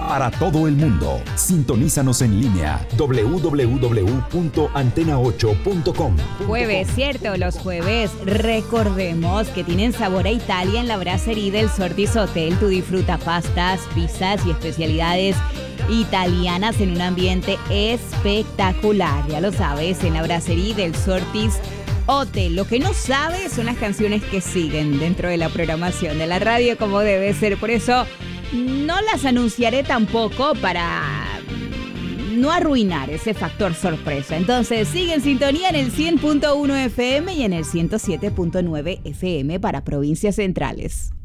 para todo el mundo. Sintonízanos en línea www.antena8.com. Jueves, ¿cierto? Los jueves, recordemos que tienen sabor a Italia en la Brasserie del Sortis Hotel. Tú disfruta pastas, pizzas y especialidades italianas en un ambiente espectacular. Ya lo sabes, en la Brasserie del Sortis Hotel. Lo que no sabes son las canciones que siguen dentro de la programación de la radio como debe ser. Por eso no las anunciaré tampoco para no arruinar ese factor sorpresa. Entonces sigue en sintonía en el 100.1 FM y en el 107.9 FM para provincias centrales.